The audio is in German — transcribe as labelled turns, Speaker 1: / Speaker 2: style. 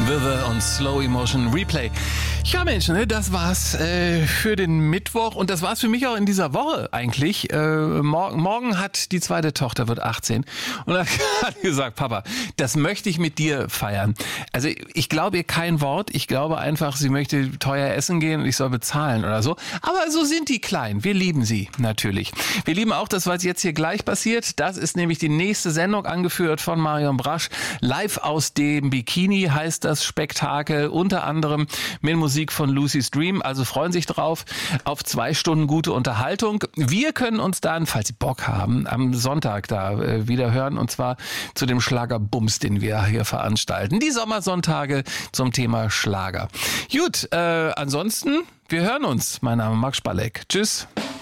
Speaker 1: River und Slow Emotion Replay. Ja Mensch, ne, das war's für den Mittwoch und das war's für mich auch in dieser Woche eigentlich. Morgen hat die zweite Tochter, wird 18 und dann hat gesagt, Papa, das möchte ich mit dir feiern. Also ich glaube ihr kein Wort, ich glaube einfach, sie möchte teuer essen gehen und ich soll bezahlen oder so. Aber so sind die klein, wir lieben sie natürlich. Wir lieben auch das, was jetzt hier gleich passiert. Das ist nämlich die nächste Sendung, angeführt von Marion Brasch. Live aus dem Bikini heißt das Spektakel, unter anderem mit Musik von Lucy's Dream, also freuen sich drauf auf 2 Stunden gute Unterhaltung. Wir können uns dann, falls Sie Bock haben, am Sonntag da wieder hören und zwar zu dem Schlagerbums, den wir hier veranstalten. Die Sommersonntage zum Thema Schlager. Gut, ansonsten, wir hören uns. Mein Name ist Max Spalleck. Tschüss.